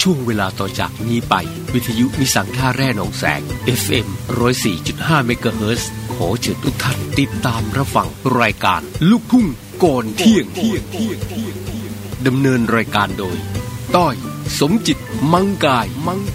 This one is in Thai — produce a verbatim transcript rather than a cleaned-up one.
ช่วงเวลาต่อจากนี้ไปวิทยุนิสังท่าแร่หนองแสง เอฟ เอ็ม หนึ่งร้อยสี่จุดห้า เมกะเฮิรตซ์ ขอเชิญทุกท่านติดตามรับฟังรายการลูกทุ่งก่อนเที่ยงดำเนินรายการโดยต้อยสมจิตมังกาย